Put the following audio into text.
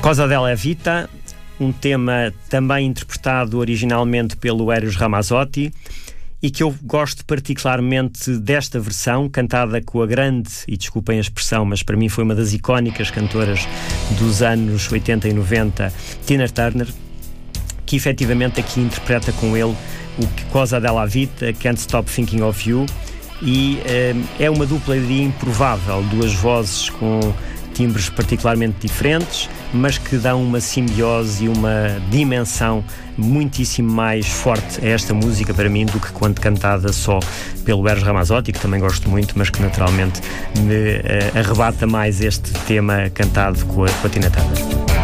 Cosa della Vita, um tema também interpretado originalmente pelo Eros Ramazzotti e que eu gosto particularmente desta versão, cantada com a grande, e desculpem a expressão, mas para mim foi uma das icónicas cantoras dos anos 80 e 90, Tina Turner, que efetivamente aqui interpreta com ele o Cosa della Vita, Can't Stop Thinking of You, e é uma dupla, eu diria, improvável, duas vozes com timbres particularmente diferentes, mas que dão uma simbiose e uma dimensão muitíssimo mais forte a esta música para mim do que quando cantada só pelo Eros Ramazzotti, que também gosto muito, mas que naturalmente me arrebata mais este tema cantado com a Tina Turner.